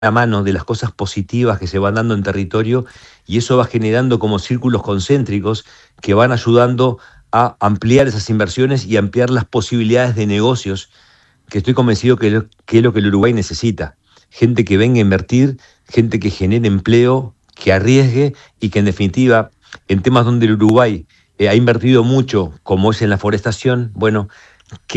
la mano de las cosas positivas que se van dando en territorio y eso va generando como círculos concéntricos que van ayudando a ampliar esas inversiones y ampliar las posibilidades de negocios que estoy convencido que es lo que el Uruguay necesita. Gente que venga a invertir, gente que genere empleo, que arriesgue y que en definitiva, en temas donde el Uruguay ha invertido mucho, como es en la forestación, bueno, que